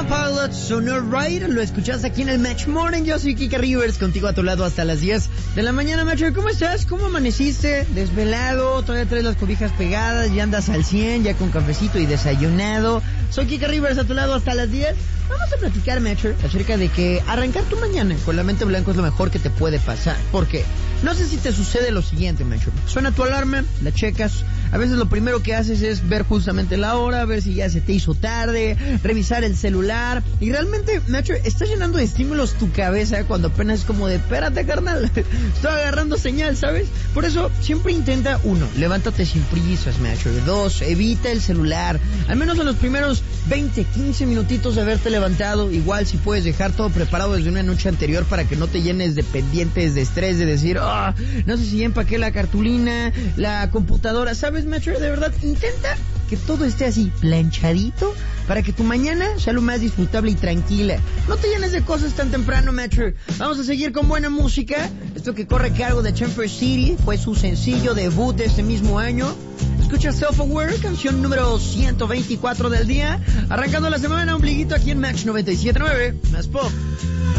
Pilots, Sonor Ride, lo escuchas aquí en el Match Morning. Yo soy Kike Rivers, contigo a tu lado hasta las 10 de la mañana, Matcher. ¿Cómo estás? ¿Cómo amaneciste? ¿Desvelado? ¿Todavía traes las cobijas pegadas? ¿Ya andas al 100? ¿Ya con cafecito y desayunado? Soy Kike Rivers, a tu lado hasta las 10. Vamos a platicar, Matcher, acerca de que arrancar tu mañana con la mente blanca es lo mejor que te puede pasar. ¿Por qué? No sé si te sucede lo siguiente, Matcher. Suena tu alarma, la checas. A veces lo primero que haces es ver justamente la hora, ver si ya se te hizo tarde, revisar el celular. Y realmente, Matcher, estás llenando de estímulos tu cabeza cuando apenas es como de, espérate, carnal, estoy agarrando señal, ¿sabes? Por eso, siempre intenta, 1, levántate sin prisas, Matcher. 2, evita el celular. Al menos en los primeros 20, 15 minutitos de haberte levantado. Igual si puedes dejar todo preparado desde una noche anterior para que no te llenes de pendientes, de estrés, de decir, no sé si ya empaqué la cartulina, la computadora. ¿Sabes, Matcher? De verdad, intenta que todo esté así, planchadito, para que tu mañana sea lo más disfrutable y tranquila. No te llenes de cosas tan temprano, Matcher. Vamos a seguir con buena música. Esto que corre a cargo de Chamber City fue su sencillo debut de este mismo año. Escucha Self-Aware, canción número 124 del día. Arrancando la semana, ombliguito aquí en Match 97.9. Más pop.